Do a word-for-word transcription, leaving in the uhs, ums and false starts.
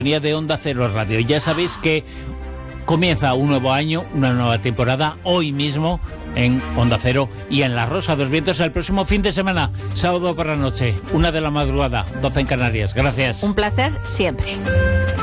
de Onda Cero Radio. Ya sabéis que comienza un nuevo año, una nueva temporada, hoy mismo en Onda Cero y en La Rosa de los Vientos el próximo fin de semana, sábado por la noche, una de la madrugada, doce en Canarias. Gracias. Un placer siempre.